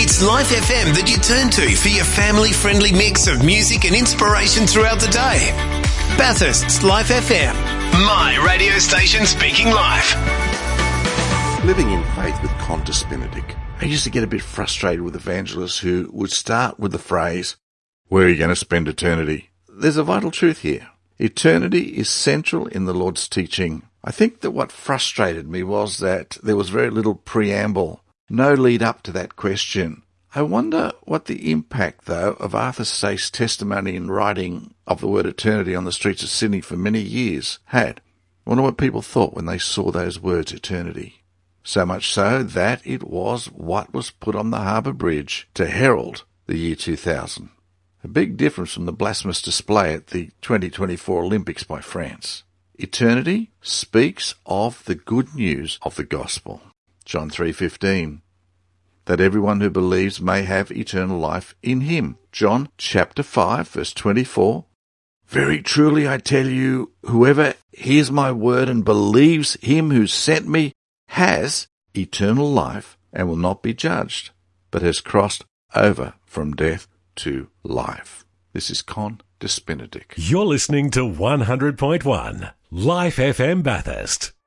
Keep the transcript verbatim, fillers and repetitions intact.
It's Life F M that you turn to for your family-friendly mix of music and inspiration throughout the day. Bathurst's Life F M, my radio station speaking life. Living in Faith with Qantas Benedict. I used to get a bit frustrated with evangelists who would start with the phrase, "Where are you going to spend eternity?" There's a vital truth here. Eternity is central in the Lord's teaching. I think that what frustrated me was that there was very little preamble, no lead up to that question. I wonder what the impact, though, of Arthur Say's testimony in writing of the word eternity on the streets of Sydney for many years had. I wonder what people thought when they saw those words, eternity. So much so that it was what was put on the Harbour Bridge to herald the year two thousand. A big difference from the blasphemous display at the twenty twenty-four Olympics by France. Eternity speaks of the good news of the gospel. John three fifteen. That everyone who believes may have eternal life in him. John chapter five, verse twenty-four. Very truly I tell you, whoever hears my word and believes him who sent me has eternal life and will not be judged, but has crossed over from death to life. This is Qantas Benedict. You're listening to one hundred point one Life F M Bathurst.